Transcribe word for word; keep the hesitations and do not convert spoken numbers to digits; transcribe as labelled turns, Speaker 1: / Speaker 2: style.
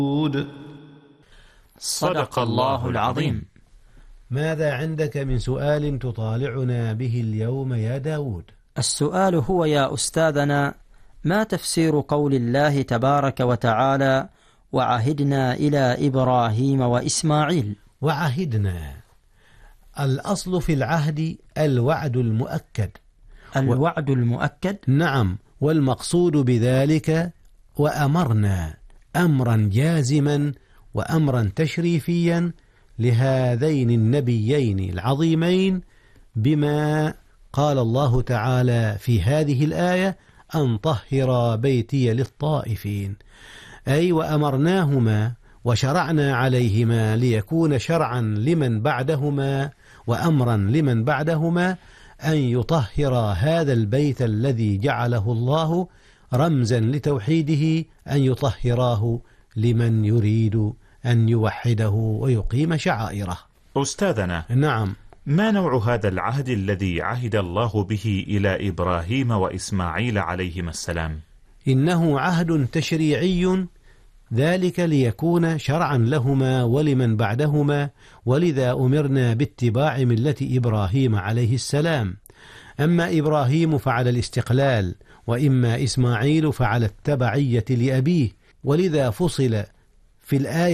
Speaker 1: صدق الله العظيم.
Speaker 2: ماذا عندك من سؤال تطالعنا به اليوم يا داود؟
Speaker 3: السؤال هو يا أستاذنا: ما تفسير قول الله تبارك وتعالى وعهدنا إلى إبراهيم وإسماعيل؟
Speaker 2: وعهدنا، الأصل في العهد الوعد المؤكد.
Speaker 3: الوعد المؤكد؟
Speaker 2: نعم، والمقصود بذلك وأمرنا أمرا جازما وأمرا تشريفيا لهذين النبيين العظيمين، بما قال الله تعالى في هذه الآية: أن طهر بيتي للطائفين، أي وأمرناهما وشرعنا عليهما ليكون شرعا لمن بعدهما وأمرا لمن بعدهما أن يطهر هذا البيت الذي جعله الله رمزا لتوحيده، أن يطهراه لمن يريد أن يوحده ويقيم شعائره.
Speaker 1: أستاذنا،
Speaker 2: نعم،
Speaker 1: ما نوع هذا العهد الذي عهد الله به إلى إبراهيم وإسماعيل عليهما السلام؟
Speaker 2: إنه عهد تشريعي، ذلك ليكون شرعا لهما ولمن بعدهما، ولذا أمرنا باتباع ملة إبراهيم عليه السلام. أما إبراهيم فعلى الاستقلال، وإما إسماعيل فعلى التبعية لأبيه، ولذا فصل في الآية